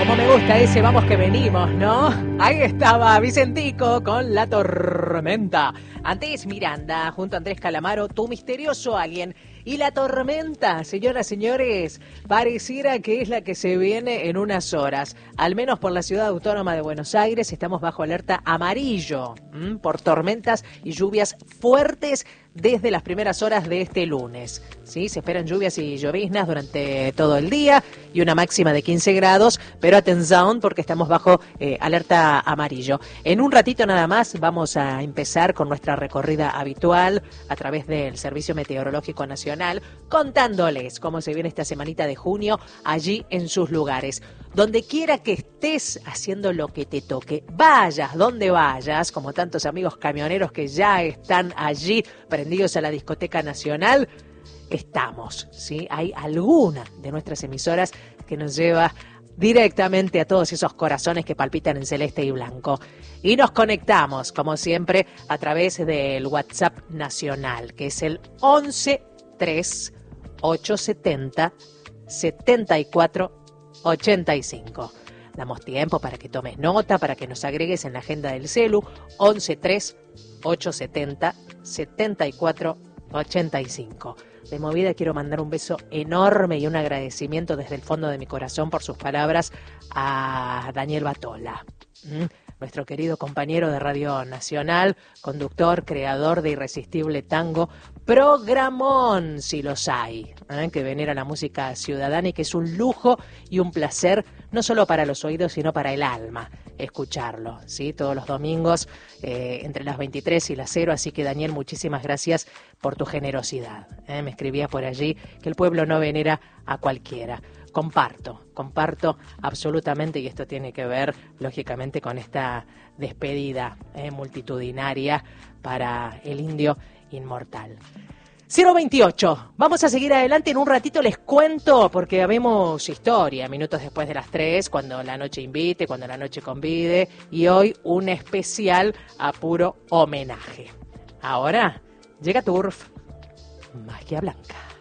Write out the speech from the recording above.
Como me gusta ese vamos que venimos, ¿no? Ahí estaba Vicentico con La Tormenta. Antes Miranda, junto a Andrés Calamaro, Tu Misterioso Alien. Y La Tormenta, señoras y señores, pareciera que es la que se viene en unas horas. Al menos por la Ciudad Autónoma de Buenos Aires estamos bajo alerta amarillo por tormentas y lluvias fuertes desde las primeras horas de este lunes. ¿Sí? Se esperan lluvias y lloviznas durante todo el día y una máxima de 15 grados, pero atención porque estamos bajo alerta amarillo. En un ratito nada más vamos a empezar con nuestra recorrida habitual a través del Servicio Meteorológico Nacional, contándoles cómo se viene esta semanita de junio allí en sus lugares. Donde quiera que estés haciendo lo que te toque, vayas donde vayas, como tantos amigos camioneros que ya están allí prendidos a la discoteca nacional, estamos, ¿sí? Hay alguna de nuestras emisoras que nos lleva directamente a todos esos corazones que palpitan en celeste y blanco. Y nos conectamos, como siempre, a través del WhatsApp nacional, que es el 11 3 870 74 85. Damos tiempo para que tomes nota, para que nos agregues en la agenda del celu, 11 3 870 74 85. De movida quiero mandar un beso enorme y un agradecimiento desde el fondo de mi corazón por sus palabras a Daniel Batola, nuestro querido compañero de Radio Nacional, conductor, creador de Irresistible Tango, programón, si los hay, que venera la música ciudadana y que es un lujo y un placer, no solo para los oídos, sino para el alma, escucharlo, ¿sí? Todos los domingos entre las 23 y las 0, así que Daniel, muchísimas gracias por tu generosidad. Me escribía por allí que el pueblo no venera a cualquiera. Comparto absolutamente, y esto tiene que ver, lógicamente, con esta despedida multitudinaria para el indio inmortal. 028, vamos a seguir adelante, en un ratito les cuento, porque habemos historia, minutos después de las 3, cuando la noche invite, cuando la noche convide, y hoy un especial a puro homenaje. Ahora llega Turf, Magia Blanca.